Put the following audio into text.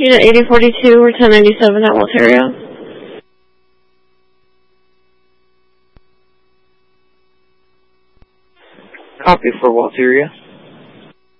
Unit 8042 or 1097 at Walteria. Copy for Walteria.